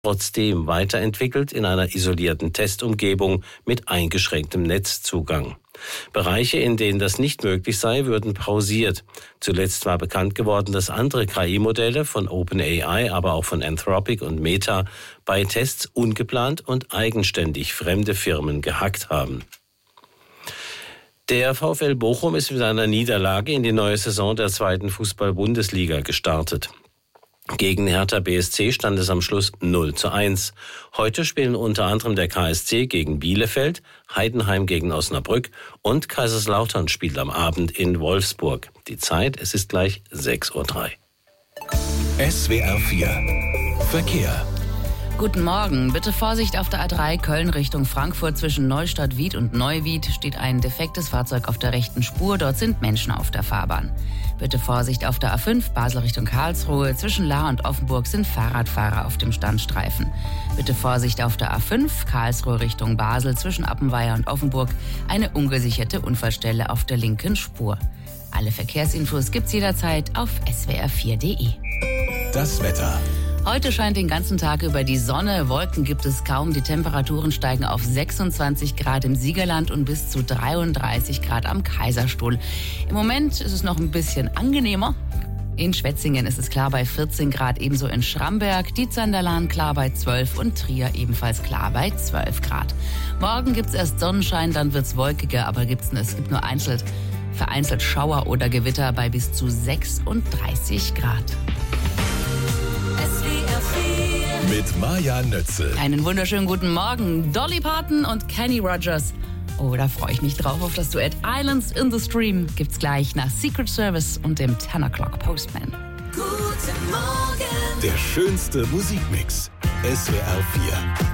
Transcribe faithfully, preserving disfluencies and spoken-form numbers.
trotzdem weiterentwickelt in einer isolierten Testumgebung mit eingeschränktem Netzzugang. Bereiche, in denen das nicht möglich sei, würden pausiert. Zuletzt war bekannt geworden, dass andere K I-Modelle von OpenAI, aber auch von Anthropic und Meta bei Tests ungeplant und eigenständig fremde Firmen gehackt haben. Der VfL Bochum ist mit einer Niederlage in die neue Saison der zweiten Fußball-Bundesliga gestartet. Gegen Hertha B S C stand es am Schluss null zu eins. Heute spielen unter anderem der K S C gegen Bielefeld, Heidenheim gegen Osnabrück und Kaiserslautern spielt am Abend in Wolfsburg. Die Zeit, es ist gleich sechs Uhr drei. S W R vier Verkehr. Guten Morgen. Bitte Vorsicht auf der A drei Köln Richtung Frankfurt. Zwischen Neustadt-Wied und Neuwied steht ein defektes Fahrzeug auf der rechten Spur. Dort sind Menschen auf der Fahrbahn. Bitte Vorsicht auf der A fünf Basel Richtung Karlsruhe. Zwischen Lahr und Offenburg sind Fahrradfahrer auf dem Standstreifen. Bitte Vorsicht auf der A fünf Karlsruhe Richtung Basel. Zwischen Appenweier und Offenburg eine ungesicherte Unfallstelle auf der linken Spur. Alle Verkehrsinfos gibt's jederzeit auf s w r vier punkt d e. Das Wetter. Heute scheint den ganzen Tag über die Sonne. Wolken gibt es kaum. Die Temperaturen steigen auf sechsundzwanzig Grad im Siegerland und bis zu dreiunddreißig Grad am Kaiserstuhl. Im Moment ist es noch ein bisschen angenehmer. In Schwetzingen ist es klar bei vierzehn Grad, ebenso in Schramberg, Dietzenderlaan klar bei zwölf und Trier ebenfalls klar bei zwölf Grad. Morgen gibt es erst Sonnenschein, dann wird es wolkiger, aber gibt's, es gibt nur einzeln, vereinzelt Schauer oder Gewitter bei bis zu sechsunddreißig Grad. Mit Maja Nötzel. Einen wunderschönen guten Morgen. Dolly Parton und Kenny Rogers. Oh, da freue ich mich drauf auf das Duett Islands in the Stream. Gibt's gleich nach Secret Service und dem ten O'Clock Postman. Guten Morgen. Der schönste Musikmix. S W R vier.